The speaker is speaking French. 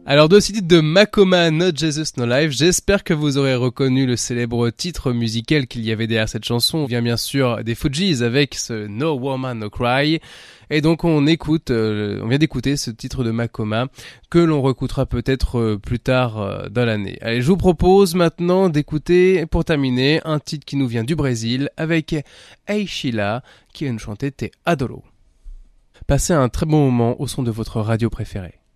Alors, de ce titre de Makoma, Not Jesus No Life, j'espère que vous aurez reconnu le célèbre titre musical qu'il y avait derrière cette chanson. On vient bien sûr des Fugees avec ce No Woman No Cry. Et donc on vient d'écouter ce titre de Makoma que l'on réécoutera peut-être plus tard dans l'année. Allez, je vous propose maintenant d'écouter, pour terminer, un titre qui nous vient du Brésil avec Hey Sheila qui va nous chanter Te Adoro. Passez un très bon moment au son de votre radio préférée.